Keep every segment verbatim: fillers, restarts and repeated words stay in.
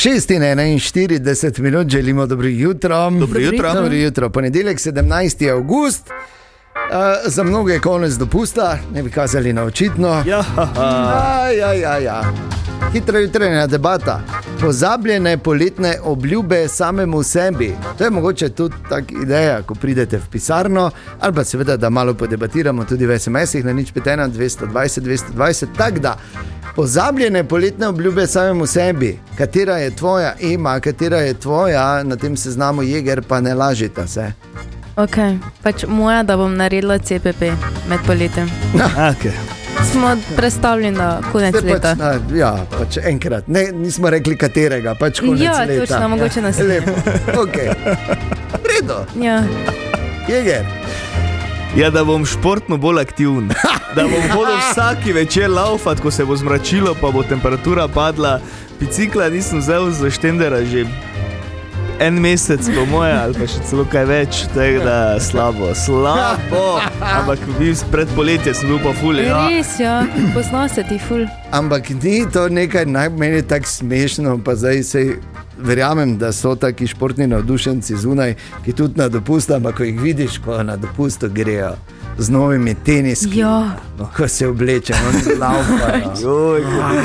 šest in enainštirideset minut, želimo dobro jutro. Dobro jutro. Dobro jutro. Ponedeljek, sedemnajsti avgust. Uh, za mnoge je konec dopusta, ne bi kazali na očitno. Ja, ja, ja, ja, ja. Hitra jutranja debata. Pozabljene poletne obljube samemu sebi. To je mogoče tudi tak ideja, ko pridete v pisarno, ali pa seveda, da malo podebatiramo tudi v es em esih na nič pet ena dvesto dvajset dvesto dvajset. Tak da, pozabljene poletne obljube samemu sebi. Katera je tvoja, Ema, katera je tvoja, na tem seznamu Jeger, pa ne lažita se. Ok, pač moja, da bom naredila ce pe pe med poletjem. ok. Smo predstavljeni na konec Pač, leta. na, ja, pač enkrat. Ne, nismo rekli katerega, pač konec Ja, leta. točno, mogoče naslednje. Lepo, ok. Redo, Ja. Jeger. Ja, da bom športno bolj aktiven. Da bom hodil vsaki večer laufat, ko se bo zmračilo, pa bo temperatura padla. Bicikla nisem vzel za štendera že en mesec po moje, ali pa še celo kaj več, tako da slabo, slabo. Ampak pred poletjem sem bil pa ful. Ja. Res, ja, poznal se ti ful. Ampak ni to nekaj, naj meni tako smešno, pa zdaj se verjamem, da so taki športni navdušenci zunaj, ki tudi na dopustu, ampak ko jih vidiš, ko na dopustu grejo z novimi teniski, Ja. ko se obleče, oni laufajo. Joj,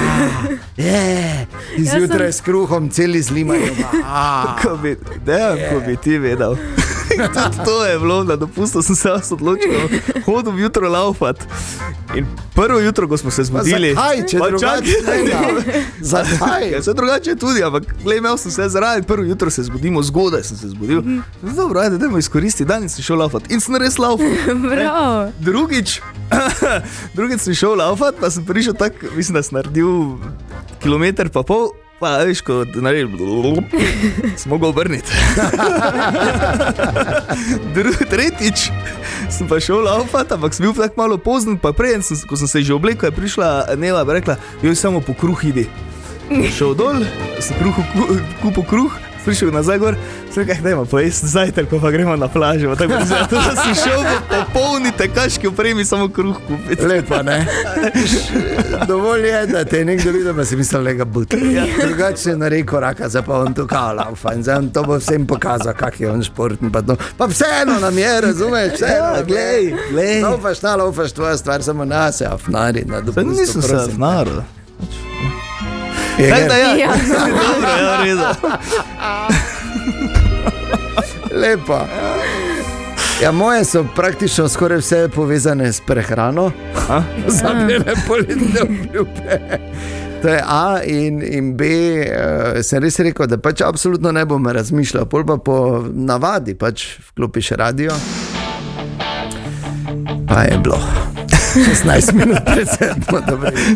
Je, izjutraj s kruhom celi zlimajo. ko bi, dejan, ko bi ti vedel. Tudi to je bilo, na dopustu sem se vas odločil, hodil jutro laufat. In prvo jutro, ko smo se zbudili... Zakaj, če Pa drugače čakaj. ne? Zakaj? Ja, vse drugače tudi, ampak glej, imel sem se zaradi, prvo jutro se zbudimo, zgodaj sem se zbudil. Mm. Dobro, ajde, dajmo izkoristiti, dan in sem šel laufat. In sem res laufal. Bravo. Drugič, drugič sem šel laufat, pa sem prišel tak, mislim, da sem naredil kilometer pa pol, pa veš, ko naredim, sem mogel obrniti. Dru- Tretjič sem pa šel laufat, ampak sem bil tako malo pozen, pa prej, sem, ko sem se že oblekel, je prišla Nela, pa rekla, joj, samo po kruh idi. Šel dol, sem kruhu, kupil kruh, prišel nazaj gor, sem rekel, dajmo pojesti zajtrk, pa gremo na plažo. Tako bi zato, da sem šel v popolni tekaški opremi samo kruh kupiti. Lepa, ne? Dovolj je, da te je nekdo videl, pa si mislil, da ga buti. Ja. Drugače se je naredil koraka, zdaj pa on to kao laufa in zdaj on to bo vsem pokazal, kak je on športni. Pa, to. Pa vseeno nam je, razumeš? Vseeno, Ja, glej, glej. Laufaš, ta laufaš, tvoja stvar samo nas je afnari na Saj dopustu. nisem se prosim. vnaril. Je, Tako da ja, Ja. dobro, ja, redo. Lepa. Ja, moje so praktično skoraj vse povezane s prehrano. Zabljene poletne obljube. To je A in, in B, uh, sem res rekel, da pač absolutno ne bom razmišljal, pol pa po navadi pač vklopiš radio. Pa je bilo šestnajst minut pred sedmo, dobro jutro.